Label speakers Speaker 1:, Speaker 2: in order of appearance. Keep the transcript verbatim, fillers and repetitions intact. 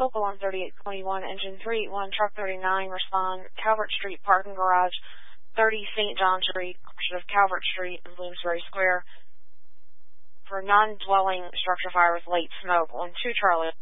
Speaker 1: local on thirty-eight twenty-one, engine three eight one, truck thirty-nine, respond, Calvert Street parking garage, thirty Saint John Street, portion of Calvert Street in Bloomsbury Square, for non-dwelling structure fire with late smoke on two Charlie.